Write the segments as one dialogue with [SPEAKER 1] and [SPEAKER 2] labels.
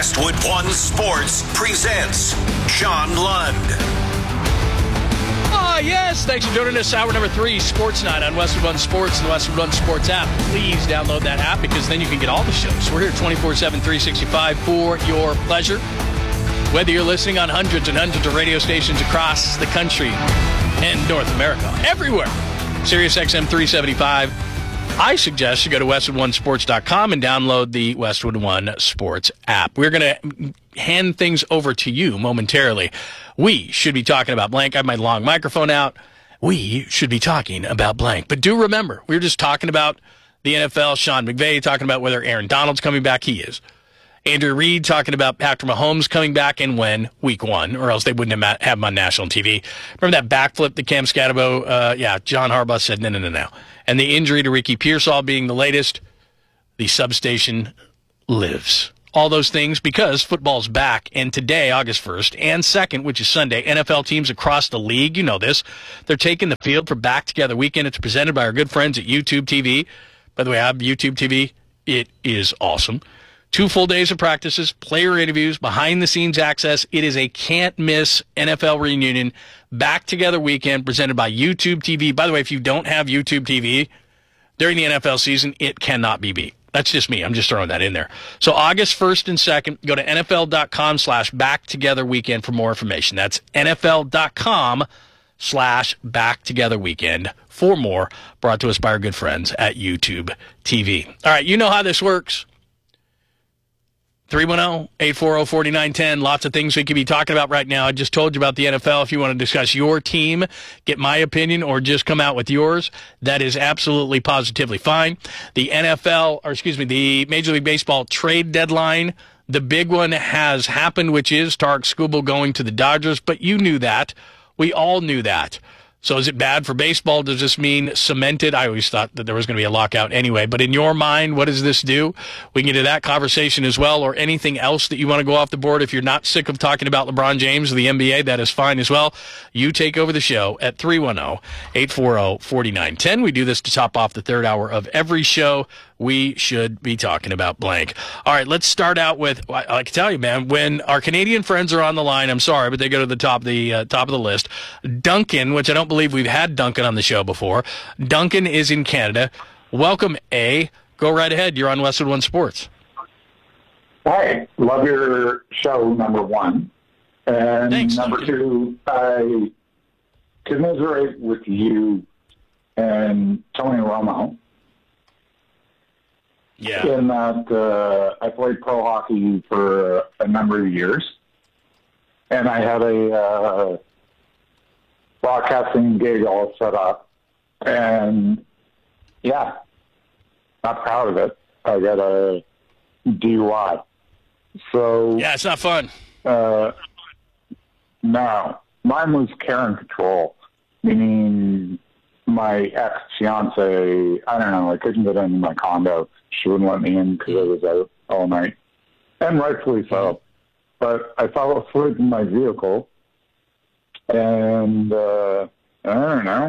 [SPEAKER 1] Westwood One Sports presents John Lund.
[SPEAKER 2] Yes, thanks for joining us. Hour number 3, Sports Night on Westwood One Sports and the Westwood One Sports app. Please download that app because then you can get all the shows. We're here 24/7, 365 for your pleasure. Whether you're listening on hundreds and hundreds of radio stations across the country and North America, everywhere, Sirius XM 375, I suggest you go to WestwoodOneSports.com and download the Westwood One Sports app. We're going to hand things over to you momentarily. We should be talking about blank. I have my long microphone out. We should be talking about blank. But do remember, we were just talking about the NFL, Sean McVay talking about whether Aaron Donald's coming back. He is. Andrew Reid talking about Patrick Mahomes coming back and when, week 1, or else they wouldn't have him on national TV. Remember that backflip that Cam Scatterbo, John Harbaugh said, no. And the injury to Ricky Pearsall being the latest, the substation lives. All those things because football's back. And today, August 1st and 2nd, which is Sunday, NFL teams across the league, you know this, they're taking the field for Back Together Weekend. It's presented by our good friends at YouTube TV. By the way, I have YouTube TV. It is awesome. 2 full days of practices, player interviews, behind-the-scenes access. It is a can't-miss NFL reunion, back-together weekend presented by YouTube TV. By the way, if you don't have YouTube TV during the NFL season, it cannot be beat. That's just me. I'm just throwing that in there. So August 1st and 2nd, go to NFL.com/back-together-weekend for more information. That's NFL.com/back-together-weekend for more, brought to us by our good friends at YouTube TV. All right, you know how this works. 310-840-4910. Lots of things we could be talking about right now. I just told you about the NFL. If you want to discuss your team, get my opinion, or just come out with yours, that is absolutely positively fine. The the Major League Baseball trade deadline, the big one has happened, which is Tarik Skubal going to the Dodgers, but you knew that. We all knew that. So is it bad for baseball? Does this mean cemented? I always thought that there was going to be a lockout anyway. But in your mind, what does this do? We can get to that conversation as well, or anything else that you want to go off the board. If you're not sick of talking about LeBron James or the NBA, that is fine as well. You take over the show at 310-840-4910. We do this to top off the third hour of every show. We should be talking about blank. All right, let's start out with, I can tell you, man, when our Canadian friends are on the line, I'm sorry, but they go to the top of the list. Duncan, which I don't believe we've had Duncan on the show before. Duncan is in Canada. Welcome, A. Go right ahead. You're on Westwood One Sports.
[SPEAKER 3] Hi. Love your show, number 1. And
[SPEAKER 2] thanks,
[SPEAKER 3] number
[SPEAKER 2] Duncan.
[SPEAKER 3] 2, I commiserate with you and Tony Romo.
[SPEAKER 2] Yeah.
[SPEAKER 3] In that I played pro hockey for a number of years, and I had a broadcasting gig all set up, and yeah, not proud of it. I got a DUI. So
[SPEAKER 2] Yeah, it's not fun.
[SPEAKER 3] no, mine was care and control, meaning my ex-fiance, I don't know, I couldn't get in my condo. She wouldn't let me in because I was out all night, and rightfully so. But I fell asleep in my vehicle, and I don't know,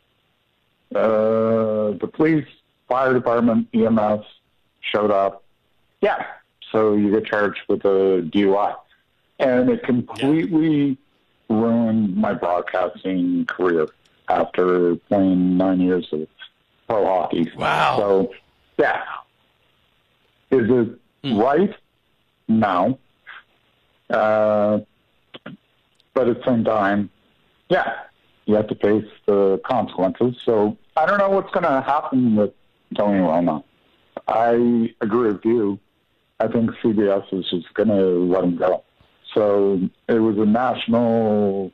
[SPEAKER 3] the police, fire department, EMS showed up. Yeah, so you get charged with a DUI. And it completely ruined my broadcasting career after playing 9 years of pro hockey.
[SPEAKER 2] Wow.
[SPEAKER 3] So, yeah. Is it right? No. But at the same time, yeah, you have to face the consequences. So I don't know what's going to happen with Tony Romo. I agree with you. I think CBS is just going to let him go. So it was a national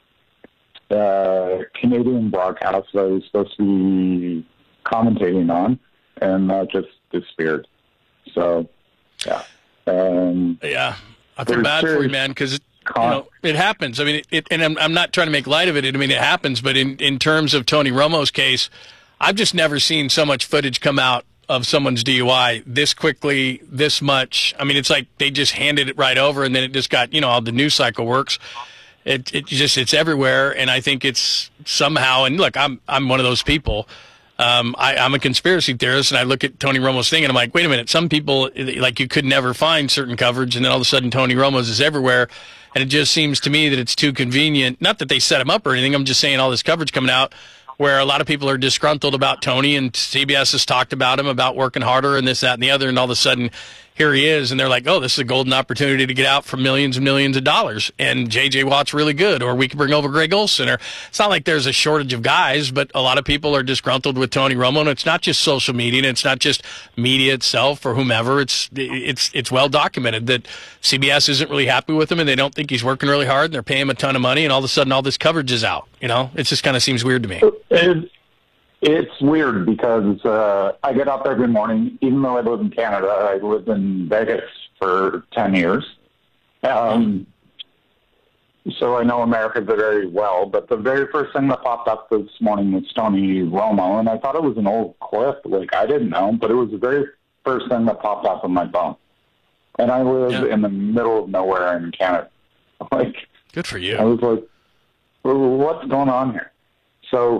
[SPEAKER 3] Canadian broadcast that I was supposed to be commentating on, and that just disappeared. So, yeah.
[SPEAKER 2] Yeah. I feel bad for you, man, because it happens. I mean, and I'm not trying to make light of it. I mean, it happens. But in terms of Tony Romo's case, I've just never seen so much footage come out of someone's DUI this quickly, this much. I mean, it's like they just handed it right over, and then it just got, how the news cycle works. It's everywhere, and I think it's somehow. And look, I'm one of those people. I'm a conspiracy theorist, and I look at Tony Romo's thing, and I'm like, wait a minute, some people, like, you could never find certain coverage, and then all of a sudden Tony Romo's is everywhere, and it just seems to me that it's too convenient. Not that they set him up or anything, I'm just saying all this coverage coming out where a lot of people are disgruntled about Tony, and CBS has talked about him, about working harder and this, that, and the other, and all of a sudden here he is, and they're like, oh, this is a golden opportunity to get out for millions and millions of dollars, and J.J. Watt's really good, or we can bring over Greg Olsen. Or it's not like there's a shortage of guys, but a lot of people are disgruntled with Tony Romo, and it's not just social media, and it's not just media itself or whomever. It's well documented that CBS isn't really happy with him, and they don't think he's working really hard, and they're paying him a ton of money, and all of a sudden all this coverage is out. You know, it just kind of seems weird to me.
[SPEAKER 3] It's weird because I get up every morning, even though I live in Canada. I lived in Vegas for 10 years. So I know America very well. But the very first thing that popped up this morning was Tony Romo, and I thought it was an old clip. Like, I didn't know, but it was the very first thing that popped up on my phone. And I live in the middle of nowhere in Canada. Like,
[SPEAKER 2] good for you.
[SPEAKER 3] I was like, well, what's going on here? So